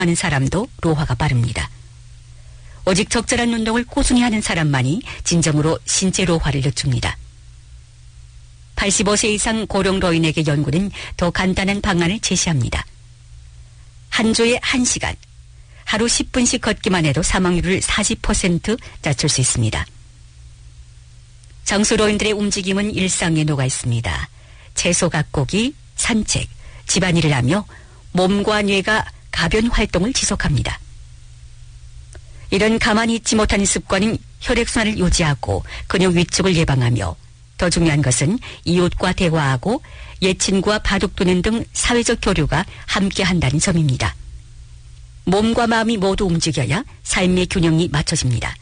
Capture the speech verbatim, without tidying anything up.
하는 사람도 노화가 빠릅니다. 오직 적절한 운동을 꾸준히 하는 사람만이 진정으로 신체 노화를 늦춥니다. 팔십오 세 이상 고령 노인에게 연구는 더 간단한 방안을 제시합니다. 한 주에 한 시간, 하루 십 분씩 걷기만 해도 사망률을 사십 퍼센트 낮출 수 있습니다. 정수로인들의 움직임은 일상에 녹아 있습니다. 채소 가꾸기, 산책, 집안일을 하며 몸과 뇌가 가변 활동을 지속합니다. 이런 가만히 있지 못하는 습관은 혈액순환을 유지하고 근육 위축을 예방하며 더 중요한 것은 이웃과 대화하고 옛 친구와 바둑 두는 등 사회적 교류가 함께한다는 점입니다. 몸과 마음이 모두 움직여야 삶의 균형이 맞춰집니다.